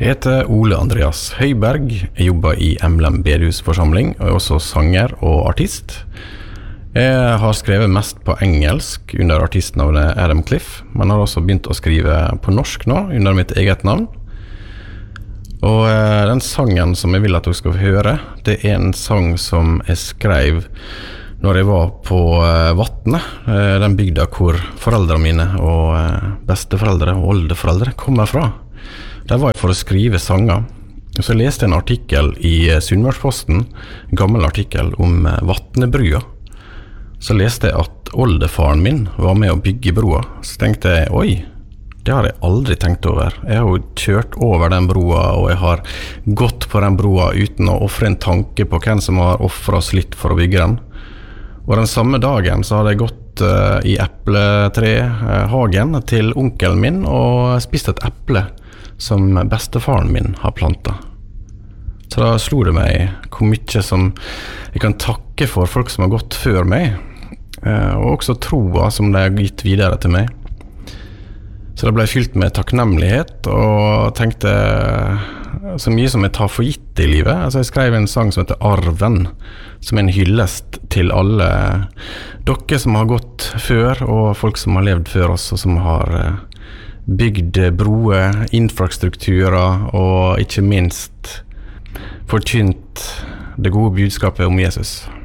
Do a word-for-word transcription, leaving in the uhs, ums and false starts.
Jeg heter Ole Andreas Høiberg, jeg jobber i Emblem Bedehusforsamling, og er også sanger og artist. Jeg har skrevet mest på engelsk under artistnavnet Adam Cliff, men har også begynt å skrive på norsk nå, under mitt eget navn. Og den sangen som jeg vil at dere skal høre, det er en sang som jeg skrev når jeg var på Vatne, den bygda hvor foreldrene mine og besteforeldre og oldeforeldre kommer fra. Der var jeg for å skrive sanger. Så jeg leste en artikkel i Sunnmørsposten, en gammel artikkel om Vatnebrua. Så leste jeg at oldefaren min var med å bygge broa. Så tenkte jeg, oi, det har jeg aldri tenkt over. Jeg har jo kjørt over den broa, og jeg har gått på den broa uten å offre en tanke på hvem som har offret slitt for å bygge den. Og den samme dagen så hadde jeg gått uh, i epletrehagen uh, til onkelen min og spist et eple som bestefaren min har plantet. Så da slo det meg hvor mye som jeg kan takke for folk som har gått før meg, uh, og også troa som de har gitt videre til meg. Så det ble fylt med takknemlighet, og tenkte så mye som jeg tar for gitt i livet. Altså jeg skrev en sang som heter Arven, som er en hyllest til alle dere som har gått før, og folk som har levd før oss, og som har bygd broer, infrastrukturer, og ikke minst forkynt det gode budskapet om Jesus.